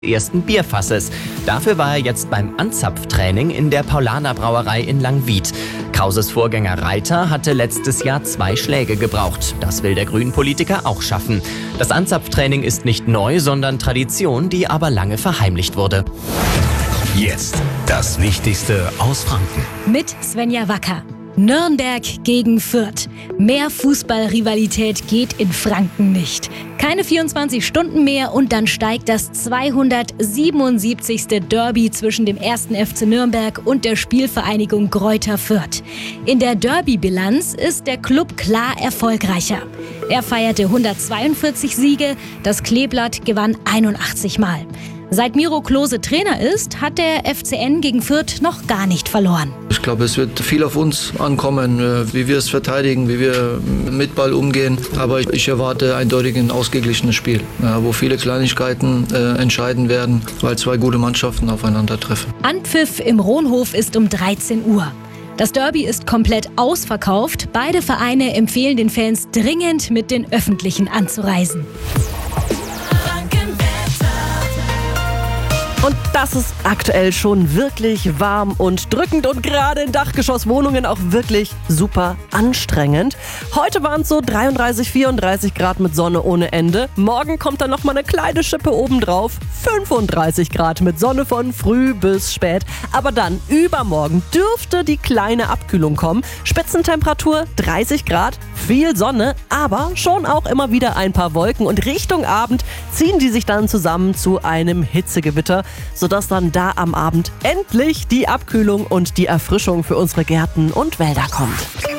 ersten Bierfasses. Dafür war er jetzt beim Anzapftraining in der Paulaner Brauerei in Langwied. Krauses Vorgänger Reiter hatte letztes Jahr 2 Schläge gebraucht. Das will der Grünen-Politiker auch schaffen. Das Anzapftraining ist nicht neu, sondern Tradition, die aber lange verheimlicht wurde. Jetzt das Wichtigste aus Franken. Mit Svenja Wacker. Nürnberg gegen Fürth. Mehr Fußballrivalität geht in Franken nicht. Keine 24 Stunden mehr und dann steigt das 277. Derby zwischen dem 1. FC Nürnberg und der Spielvereinigung Greuther Fürth. In der Derby-Bilanz ist der Klub klar erfolgreicher. Er feierte 142 Siege, das Kleeblatt gewann 81 Mal. Seit Miro Klose Trainer ist, hat der FCN gegen Fürth noch gar nicht verloren. Ich glaube, es wird viel auf uns ankommen, wie wir es verteidigen, wie wir mit Ball umgehen. Aber ich erwarte eindeutig ein ausgeglichenes Spiel, wo viele Kleinigkeiten entscheiden werden, weil 2 gute Mannschaften aufeinandertreffen. Anpfiff im Rohnhof ist um 13 Uhr. Das Derby ist komplett ausverkauft. Beide Vereine empfehlen den Fans dringend, mit den Öffentlichen anzureisen. Und das ist aktuell schon wirklich warm und drückend und gerade in Dachgeschosswohnungen auch wirklich super anstrengend. Heute waren es so 33, 34 Grad mit Sonne ohne Ende. Morgen kommt dann nochmal eine kleine Schippe obendrauf. 35 Grad mit Sonne von früh bis spät. Aber dann übermorgen dürfte die kleine Abkühlung kommen. Spitzentemperatur 30 Grad, viel Sonne, aber schon auch immer wieder ein paar Wolken. Und Richtung Abend ziehen die sich dann zusammen zu einem Hitzegewitter, sodass dann da am Abend endlich die Abkühlung und die Erfrischung für unsere Gärten und Wälder kommt.